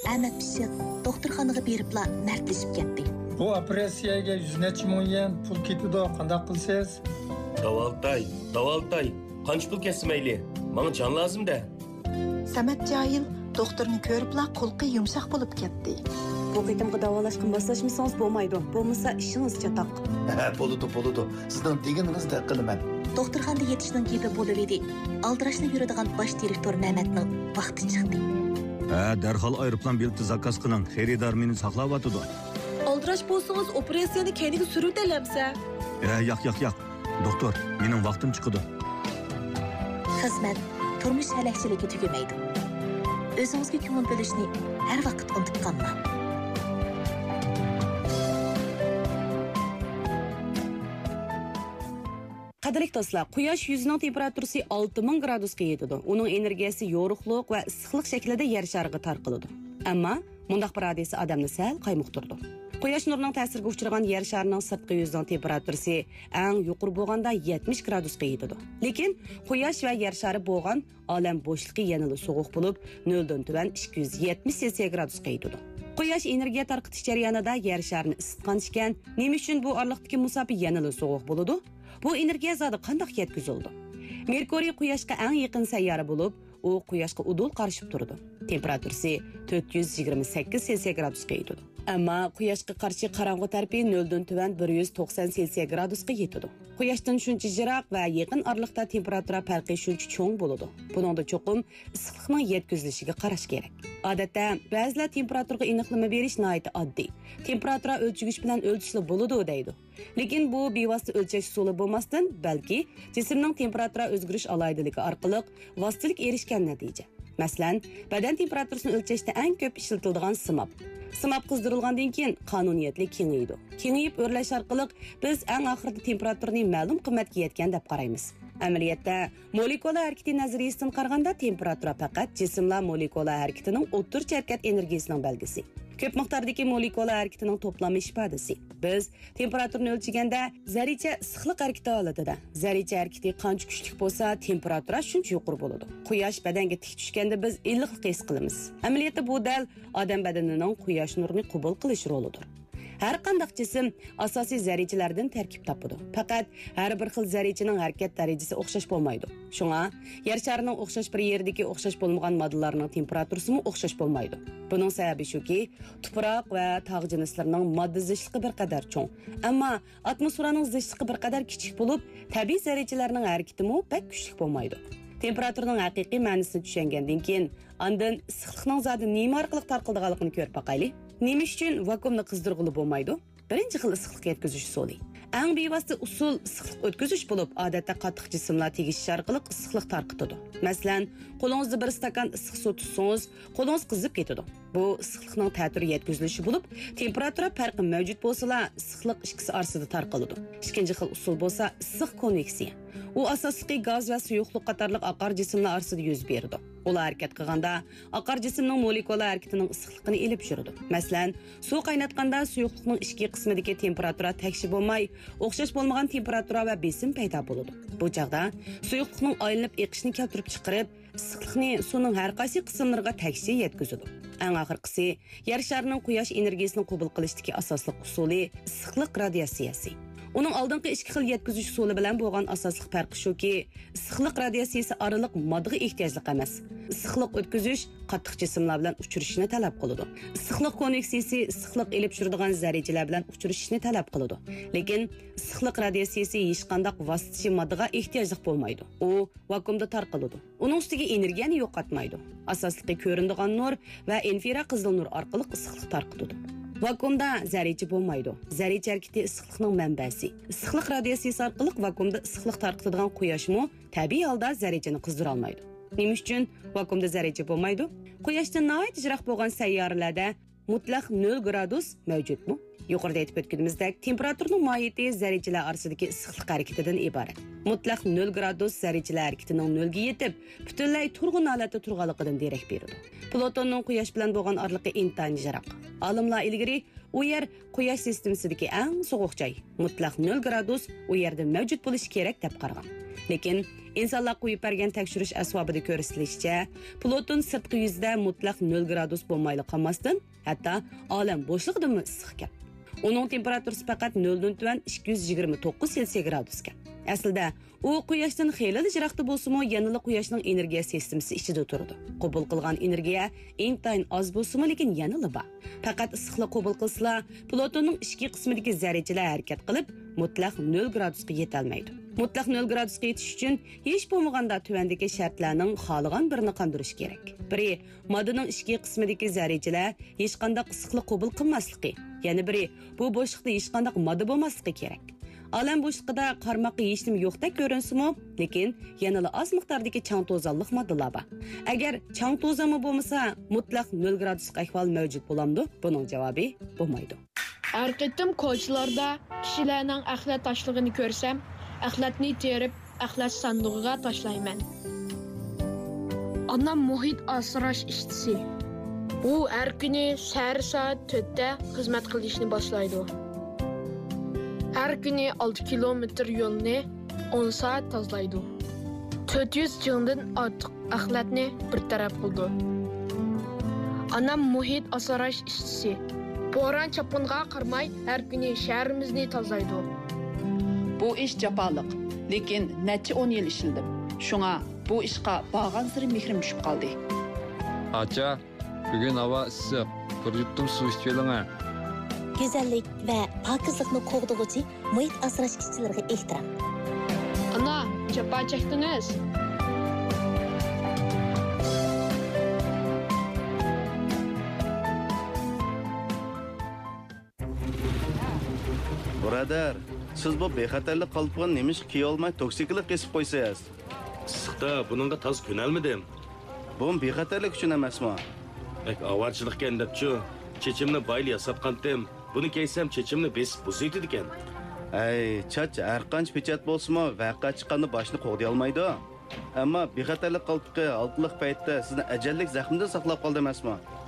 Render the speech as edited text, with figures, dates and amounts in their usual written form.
Ahmet Pişik doktorxonaga beribla mərtlişib ketdi. Bu operatsiyaga 100 necha ming yen pul ketidi, qanday qilsiz? Davaltay. Qancha pul ketsa mayli? Menga jon lazım-da. Samat Cahil doktorni ko'ribla qo'lqi yumshoq bo'lib ketdi. Bu qitimga davolashga moslashmasangiz bo'lmaydi. Bo'lmasa ishingiz chatoq. Bo'ladi. Sizning deganingizdek qilaman. Doktorxonada yetishning gepi bo'lib edi. Aldirashni yuradigan bosh direktor Mehmetning vaqti chiqdi. Darhol aeroplan bileti zakaz qiling. Xaridor meni saqlayotdi. Aldirash bo'lsangiz operatsiyani keyinga suruvdalamsa. Yo'q. Doktor, mening vaqtim chiqdi. Xizmat turmush halakchiligi tugamaydi. O'zingizga ko'ngil bo'lishni har vaqt unutib qolma. Qadrli do'stlar, quyosh yuzining temperaturasi 6000 gradusga yetadi. Uning energiyasi yorug'lik va issiqlik shaklida yer shariga tarqaladi. Ammo mundaq bir hadisa odamni sal qaymoqtirdi. Quyosh nurining ta'siriga uchragan yer sharining sirtqi yuzining temperaturasi eng yuqori bo'lganda 70 gradusga yetadi. Lekin quyosh va yer shari bo'lgan olam bo'shliqi yanada sovuq bo'lib, 0 dan tuvan 270 Selsiy gradusga yetadi. Quyosh energiya tarqatish jarayonida yer sharini isitgan ekan, nima uchun bu oraliqdagi musofa yanada sovuq bo'ladi? Bu energiya zodi qanday yetkazildi? Merkuriy quyoshga eng yaqin sayyora bo'lib, u quyoshga udul qarshib turdi. Temperaturasi 428 Selsiy gradusga yetadi. Ammo quyoshga qarshi qorong'u tarafi 0 dan tuvan 190 Selsiy gradusga yetadi. Quyoshdan shuncha jiroq va yaqin oraliqda temperatura farqi shuncha cho'ng bo'ladi. Buningda cho'qim issiqlikning yetkazilishiga qarash kerak. Odatda ba'zilar temperaturaga aniqlama berish nihoyat oddiy. Temperatura o'lchagich bilan o'lchishli bo'ladi deydi. Lekin bu bevosita o'lchash usuli bo'lmasdan, balki jismning temperatura o'zgarish aloyidaligi orqali vositalik erishgan natija. Masalan, badan temperaturasini o'lchashda eng ko'p ishlatiladigan simab. Simab qizdirilgandan keyin qonuniyatli kengaydi. Kengayib o'rlash orqali biz eng oxirida temperaturani ma'lum qimmatga yetgan deb qaraymiz. Amaliyotda molekula harakati nazariyasidan qaraganda temperatura faqat jismlar molekula harakatining o'ttirchi harakat energiyasining belgisi. Ko'p miqdordagi molekula harakatining to'plami ifodasi. Biz temperaturani o'lchaganda zarracha issiqlik harakati holatida. Zarracha harakati qancha kuchli bo'lsa, temperatura shuncha yuqori bo'ladi. Quyosh badanga tik tushganda biz illiqlik his qilamiz. Amaliyotda bu dal odam badanining quyosh nurini qabul qilish rolidir. Har qanday jism asosiy zarrachalardan tarkib topadi. Faqat har bir xil zarrachaning harakat darajasi o'xshash bo'lmaydi. Shunga yer sharining o'xshash bir yerdagi o'xshash bo'lmagan moddalarning temperaturasi o'xshash bo'lmaydi. Buning sababi shuki, tuproq va tog' jinslarining modda zichligi bir qadar cho'ng, ammo atmosferaning zichligi bir qadar kichik bo'lib, tabiiy zarrachalarning harakati pek kuchli bo'lmaydi. Temperaturaning haqiqiy ma'nosini tushungandan keyin, ondan issiqlikning zodi nima orqali tarqalganligini ko'rib boqaylik. Nima uchun vakuumni qizdirg'ili bo'lmaydi? Birinchi xil issiqlik yetkazish usuli. Eng bevosita usul issiqlik o'tkazish bo'lib, odatda qattiq jismlar tegishish orqali issiqlik tarqatadi. Masalan, qo'lingizda bir stakan issiq suv tutsangiz, qo'lingiz qizib ketadi. Bu issiqlikning ta'siri yetkazilishi bo'lib, temperatura farqi mavjud bo'lsa-la, issiqlik ikkisi orasida tarqaladi. Ikkinchi xil usul bo'lsa issiq konveksiya. U asosli gaz va suyuqlik qatorliq oqar jismlar orasida yuz beradi. Ular harakat qilganda oqar jismning molekula harakatining issiqligini elib yuradi. Masalan, suv qaynatganda suyuqlikning ichki qismidagi temperatura tekshi bo'lmay, o'xshash bo'lmagan temperatura va besim paydo bo'ladi. Bu chaqda suyuqlikning aylanib eqishini keltirib chiqarib, issiqlikni suvning har qaysi qismlariga tekshi yetkazadi. Eng oxirgisi yer sharining quyosh energiyasini qabul qilishdagi asosli usuli issiqlik radiatsiyasi. Uning oldingi ikki xil yetkazish usuli bilan bo'lgan asosli farqi shuki, issiqlik radiatsiyasi oraliq moddaga ehtiyojli emas. Issiqlik o'tkazish qattiq jismlar bilan uchrashishni talab qiladi. Issiqlik konveksiyasi issiqlik elib yuradigan zarrachalar bilan uchrashishni talab qiladi. Lekin issiqlik radiatsiyasi hech qanday vositachi moddaga ehtiyojli bo'lmaydi. U vakuumda tarqaladi. Uning ustiga energiyani yo'qotmaydi. Asosli ko'rinadigan nur va infraqizil qizil nur orqali issiqlik tarqatadi. Vakuumda zarracha bo'lmaydi. Zarracha harakati issiqlikning manbasi. Issiqlik radiatsiyasi orqali vakuumda issiqlik tarqatadigan quyoshmi tabiiy holda zarrachani qizdira olmaydi. Nima uchun vakuumda zarracha bo'lmaydi? Quyoshdan nihoyat yiroq bo'lgan sayyoralarda mutlaq 0 gradus mavjudmi? Yuqorida aytib o'tganimizdek, temperaturning mohiyati zarrachalar orasidagi issiqlik harakatidan iborat. Mutlaq 0 gradus zarrachalar harakatining 0 ga yetib, butunlay turg'un holatda turganligidan derak beradi. Plutonning quyosh bilan bo'lgan oraliqi intayin yiroq. Olimlar ilgari u yer quyosh sistemasidagi eng sovuq joy. Mutlaq 0 gradus u yerda mavjud bo'lishi kerak deb qaragan. Lekin insonlar qo'yib bergan tekshirish asbobida ko'rsatilishicha, Pluton sirtqi yuzida mutlaq 0 gradus bo'lmayli qolmasdan, hatto olam bo'shlig'idami issiq ekan. Uning temperaturasi faqat 0 dan tuvan 229 Selsiy gradusga. Aslida u quyoshdan xeyli jiroqda bo'lsa-mu, yanada quyoshning energiya sistemasi ichida turadi. Qabul qilgan energiya intayin oz bo'lsa-mu, lekin yanada bor. Faqat issiqlik qabul qilsa, Plutonning ichki qismidagi zarrachalar harakat qilib, mutlaq 0 gradusga yeta olmaydi. Mutlaq 0 gradusga yetish uchun hech bo'lmaganda tuvandagi shartlarning xohlagan birini qondirish kerak. Biri moddaning ichki qismidagi zarrachalar hech qanday issiqlik qabul qilmasligi, yana biri bu bo'shliqda hech qanday modda bo'lmasligi kerak. Alam bo'shliqida qarmoqqa hech nima yo'qdek ko'rinsimi, lekin yanada oz miqdordagi chang to'zonliq moddalar bor. Agar chang to'zonmi bo'lmasa, mutlaq 0 graduslik ahvol mavjud bo'lamdi? Buning javobi bo'lmaydi. Har qitim ko'chalarda kishilarning axlat tashlig'ini ko'rsam, axlatni terib, axlat sandig'iga tashlayman. Onam muhit asrash ishchisi. U har kuni soat 4 da xizmat qilishni boshlaydi. Her günü 6 kilometre yo'lni 10 saat tozlaydi. 400 jingdan ortiq axlatni bir taraf qildi. Anam muhit asrash ishchisi. Bo'ron chapinga qarmay har kuni shahrimizni tozlaydi. Bu ish jafoliq, lekin necha 10 yil ishildim. Shunga bu ishqa borgan sari mehrim tushib qoldi. Acha, bugun havo issiq. Bir yuttum suv ichib keling. Güzellik ve pakizlikni qo'g'dug'uchi muhit asrash ishchilariga ehtirom. Ana, jafo chekdingiz. Birodar, siz bu bexatarlik qalpog'ini nemish kiya olmay toksiklik qesib qo'ysangiz. Issiqda buningga toz ko'nalmadim. Bu bexatarlik uchun emasmi? Bak avarchilikka debchi, chechimni bayli yasatqandim. Buni keysam chechimni besib buzaydi ekan. Ay, chach har qancha pechat bo'lsa-mu, vaqa chiqqanda boshni qo'g'day olmaydi. Ammo bexatarlik qalpog'i oltliq paytda sizni ajallik zaxmdan saqlab qoldi emasmi?